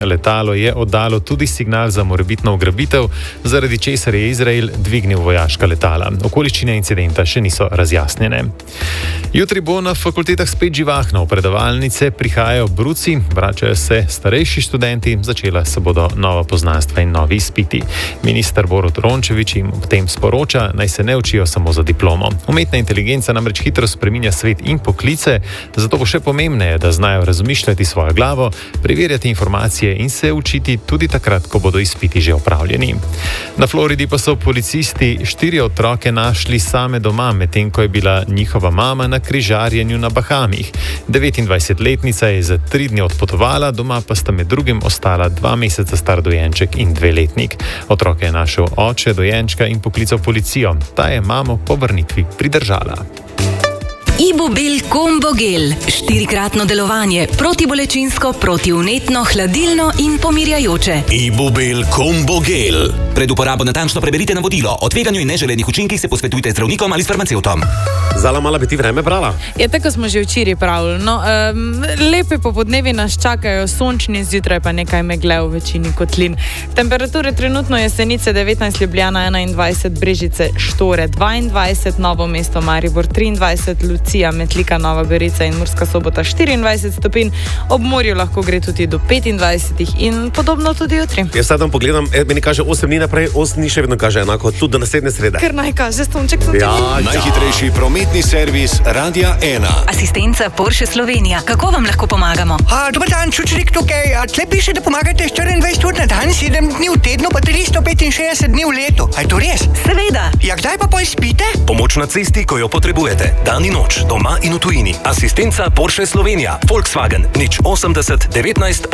Letalo je oddalo tudi signal za morebitno ugrabitev, zaradi česar je Izrael dvignil vojaška letala. Okoliščine incidenta še niso razjasnjene. Jutri bo na fakultetah spet živahno. V predavalnice prihajajo bruci, vračajo se starejši študenti, začela se bodo nova poznanstva in novi izpiti. Minister Borut Rončević jim ob tem sporoča, naj se ne učijo samo za diplomo. Umetna inteligenca namreč hitro spreminja svet in poklice, zato bo še pomembneje, da znajo razmišljati svojo glavo, preverjati informacije in se učiti tudi takrat, ko bodo izpiti že opravljeni. Na Floridi pa so policisti 4 otroke našli same doma, medtem ko je bila njihova mama na križarjenju na Bahamih. 29-letnica je za 3 dni odpotovala, doma pa sta med drugim ostala 2 meseca star dojenček in 2-letnik. Otroke je našel oče dojenčka in poklical policijo. Ta je mamo po vrnitvi pridržala. Ibubel Combo Gel. 4-kratno delovanje. Protibolečinsko, protivnetno, hladilno in pomirjajoče. Ibubel Combo Gel. Pred uporabo natančno preberite navodilo. O tveganju in neželenih učinkih se posvetujte z zdravnikom ali s farmacevtom. Zala, mala bi ti vreme brala? Ja, tako smo že včeraj pravili. No, lepe popodnevi nas čakajo, sončni, zjutraj pa nekaj megle v večini kotlin. Temperature trenutno Jesenice 19, Ljubljana 21, Brežice, Štore 22, Novo mesto, Maribor 23, Lucija, Metlika, Nova Gorica in Murska Sobota 24 stopinj. Ob morju lahko gre tudi do 25 in podobno tudi jutri. Jaz sedem pogledam, meni kaže 8 dni naprej, 8 dni še vedno kaže enako, tudi do naslednje srede. Ker naj kaže, stonček sem Najhitrejši prometni servis Radia 1. Asistenca Porsche Slovenija. Kako vam lahko pomagamo? Dobar dan, Čučerik tukaj. Tle piše, da pomagate 24 ur na dan, 7 dni v tednu, pa 365 dni v letu. A je to res? Seveda. Ja, kdaj pa spite? Pomoč na cesti, ko jo potrebujete. Dan in noč, doma in v tujini. Asistenca Porsche Slovenija. Volkswagen 080 19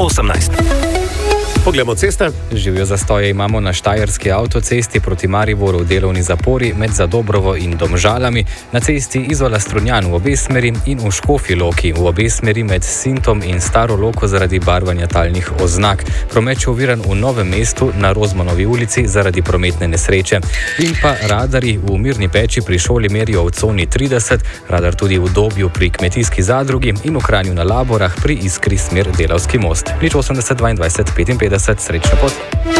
18. Poglejmo ceste. Živijo zastoje imamo na štajerski avtocesti proti Mariboru v delovni zapori med Zadobrovo in Domžalami, na cesti Izola Strunjan v obe smeri in v Škofji Loki v obe smeri med Sintom in Staro Loko zaradi barvanja talnih oznak. Promet je oviran v Novem mestu na Rozmanovi ulici zaradi prometne nesreče. In pa radari v Mirni Peči pri šoli merijo v coni 30, radar tudi v Dobju pri kmetijski zadrugi in v Kranju na Laborah pri Iskri smer Delavski most. 080 22 55, srečna pot.